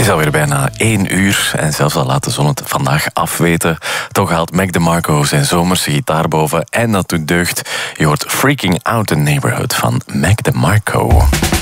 is alweer bijna 1 uur en zelfs al laat de zon het vandaag afweten. Toch haalt Mac DeMarco zijn zomerse gitaar boven en dat doet deugd. Je hoort Freaking Out the Neighborhood van Mac DeMarco.